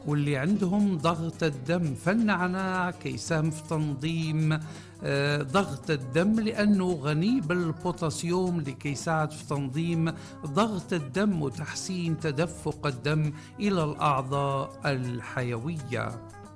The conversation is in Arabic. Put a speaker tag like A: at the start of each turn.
A: واللي عندهم ضغط الدم، فالنعناع كيساهم في تنظيم ضغط الدم لأنه غني بالبوتاسيوم لكي يساعد في تنظيم ضغط الدم وتحسين تدفق الدم إلى الأعضاء الحيوية.